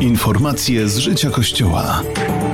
Informacje z życia Kościoła.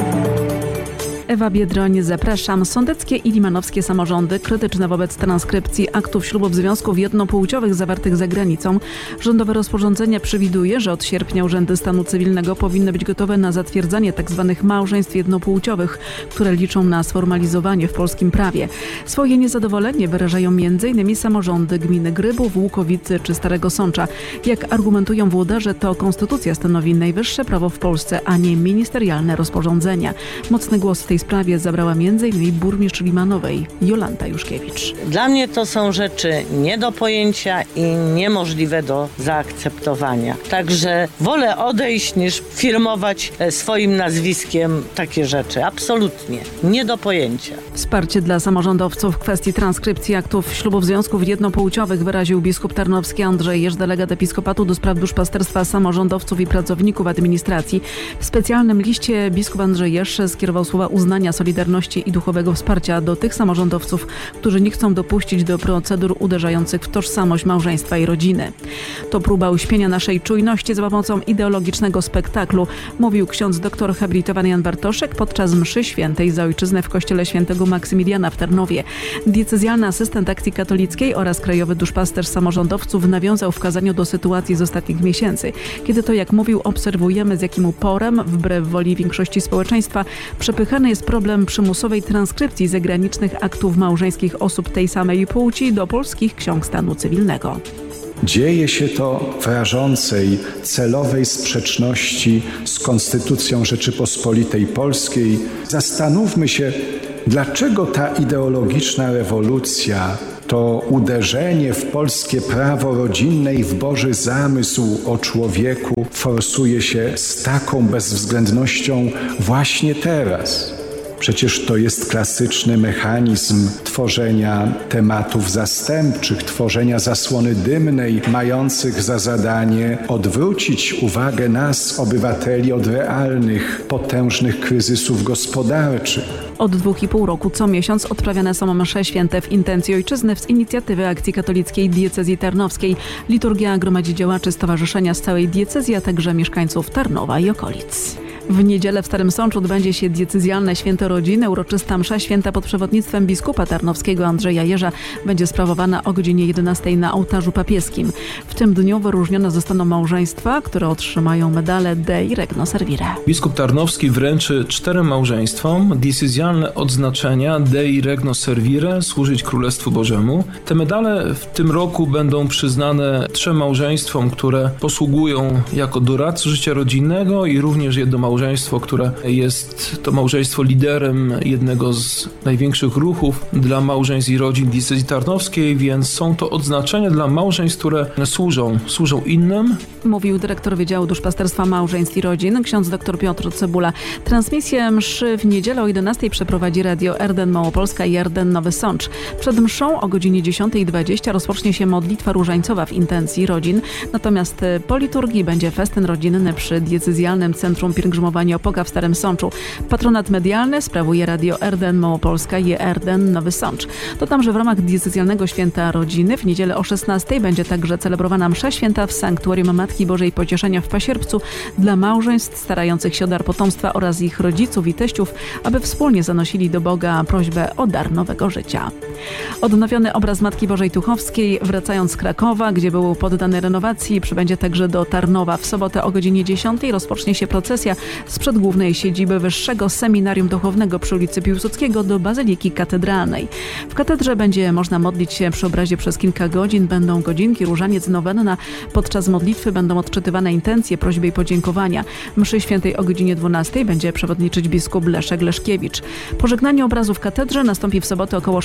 Ewa Biedroń, zapraszam. Sądeckie i limanowskie samorządy krytyczne wobec transkrypcji aktów ślubów związków jednopłciowych zawartych za granicą. Rządowe rozporządzenie przewiduje, że od sierpnia urzędy stanu cywilnego powinny być gotowe na zatwierdzanie tzw. małżeństw jednopłciowych, które liczą na sformalizowanie w polskim prawie. Swoje niezadowolenie wyrażają m.in. samorządy gminy Grybów, Łukowicy czy Starego Sącza. Jak argumentują włodarze, to konstytucja stanowi najwyższe prawo w Polsce, a nie ministerialne rozporządzenia. Mocny głos w tej sprawie zabrała m.in. burmistrz Limanowej Jolanta Juszkiewicz. Dla mnie to są rzeczy nie do pojęcia i niemożliwe do zaakceptowania. Także wolę odejść niż firmować swoim nazwiskiem takie rzeczy. Absolutnie nie do pojęcia. Wsparcie dla samorządowców w kwestii transkrypcji aktów ślubów związków jednopłciowych wyraził biskup tarnowski Andrzej Jerz, delegat Episkopatu do spraw duszpasterstwa samorządowców i pracowników administracji. W specjalnym liście biskup Andrzej Jerz skierował słowa uznania, solidarności i duchowego wsparcia do tych samorządowców, którzy nie chcą dopuścić do procedur uderzających w tożsamość małżeństwa i rodziny. To próba uśpienia naszej czujności za pomocą ideologicznego spektaklu, mówił ksiądz doktor habilitowany Jan Bartoszek podczas mszy świętej za ojczyznę w kościele świętego Maksymiliana w Tarnowie. Diecezjalny asystent akcji katolickiej oraz krajowy duszpasterz samorządowców nawiązał w kazaniu do sytuacji z ostatnich miesięcy, kiedy to, jak mówił, obserwujemy, z jakim uporem, wbrew woli większości społeczeństwa, przepychany jest problem przymusowej transkrypcji zagranicznych aktów małżeńskich osób tej samej płci do polskich ksiąg stanu cywilnego. Dzieje się to w rażącej, celowej sprzeczności z Konstytucją Rzeczypospolitej Polskiej. Zastanówmy się, dlaczego ta ideologiczna rewolucja, to uderzenie w polskie prawo rodzinne i w Boży zamysł o człowieku forsuje się z taką bezwzględnością właśnie teraz. Przecież to jest klasyczny mechanizm tworzenia tematów zastępczych, tworzenia zasłony dymnej, mających za zadanie odwrócić uwagę nas, obywateli, od realnych, potężnych kryzysów gospodarczych. Od 2,5 roku co miesiąc odprawiane są msze święte w intencji ojczyzny z inicjatywy Akcji Katolickiej Diecezji Tarnowskiej. Liturgia gromadzi działaczy stowarzyszenia z całej diecezji, a także mieszkańców Tarnowa i okolic. W niedzielę w Starym Sączu odbędzie się diecezjalne święto rodziny. Uroczysta msza święta pod przewodnictwem biskupa tarnowskiego Andrzeja Jerza będzie sprawowana o godzinie 11 na ołtarzu papieskim. W tym dniu wyróżnione zostaną małżeństwa, które otrzymają medale Dei Regno Servire. Biskup Tarnowski wręczy 4 małżeństwom diecezjalne odznaczenia Dei Regno Servire, służyć Królestwu Bożemu. Te medale w tym roku będą przyznane 3 małżeństwom, które posługują jako doradcy życia rodzinnego i również jedno małżeństwo, które jest to małżeństwo liderem jednego z największych ruchów dla małżeństw i rodzin diecezji tarnowskiej, więc są to odznaczenia dla małżeństw, które służą innym. Mówił dyrektor Wydziału Duszpasterstwa Małżeństw i Rodzin, ksiądz dr Piotr Cebula. Transmisję mszy w niedzielę o 11 przeprowadzi Radio RDN Małopolska i RDN Nowy Sącz. Przed mszą o godzinie 10:20 rozpocznie się modlitwa różańcowa w intencji rodzin, natomiast po liturgii będzie festyn rodzinny przy diecezjalnym Centrum Pielgrzymowania Opoka w Starym Sączu. Patronat medialny sprawuje Radio RDN Małopolska i RDN Nowy Sącz. Dodam, że w ramach diecezjalnego święta rodziny w niedzielę o 16 będzie także celebrowana msza święta w Sanktuarium Matki Bożej Pocieszenia w Pasierbcu dla małżeństw starających się o dar potomstwa oraz ich rodziców i teściów, aby wspólnie zanosili do Boga prośbę o dar nowego życia. Odnowiony obraz Matki Bożej Tuchowskiej, wracając z Krakowa, gdzie był poddany renowacji, przybędzie także do Tarnowa. W sobotę o godzinie 10 rozpocznie się procesja sprzed głównej siedziby Wyższego Seminarium Duchownego przy ulicy Piłsudskiego do Bazyliki Katedralnej. W katedrze będzie można modlić się przy obrazie przez kilka godzin. Będą godzinki, różaniec, nowenna. Podczas modlitwy będą odczytywane intencje, prośby i podziękowania. Mszy świętej o godzinie 12 będzie przewodniczyć biskup Leszek Leszkiewicz. Pożegnanie obrazu w katedrze nastąpi w sobotę około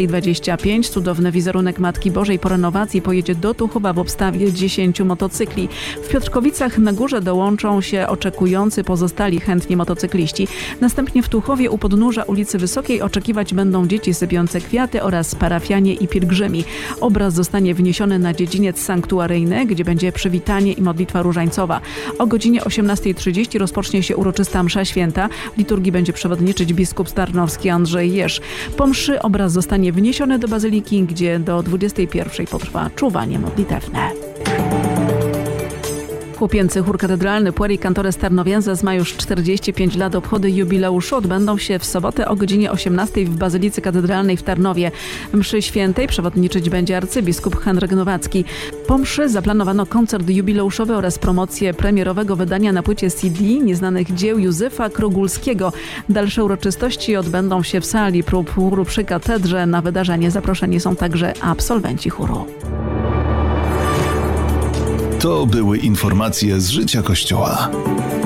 16:25. Cudowny wizerunek Matki Bożej po renowacji pojedzie do Tuchowa w obstawie 10 motocykli. W Piotrkowicach na górze dołączą się oczekujący pozostali chętni motocykliści. Następnie w Tuchowie u podnóża ulicy Wysokiej oczekiwać będą dzieci sypiące kwiaty oraz parafianie i pielgrzymi. Obraz zostanie wniesiony na dziedziniec sanktuaryjny, gdzie będzie przywitanie i modlitwa różańcowa. O godzinie 18:30 rozpocznie się uroczysta msza święta. Liturgii będzie przewodniczyć biskup tarnowski Andrzej Jerz. Po mszy obraz zostanie wniesiony do bazyliki, gdzie do 21:00 potrwa czuwanie modlitewne. Chłopięcy chór katedralny Pueri Cantores Tarnovienses ma już 45 lat. Obchody jubileuszu odbędą się w sobotę o godzinie 18 w Bazylice Katedralnej w Tarnowie. Mszy świętej przewodniczyć będzie arcybiskup Henryk Nowacki. Po mszy zaplanowano koncert jubileuszowy oraz promocję premierowego wydania na płycie CD nieznanych dzieł Józefa Krogulskiego. Dalsze uroczystości odbędą się w sali prób chóru przy katedrze. Na wydarzenie zaproszeni są także absolwenci chóru. To były informacje z życia Kościoła.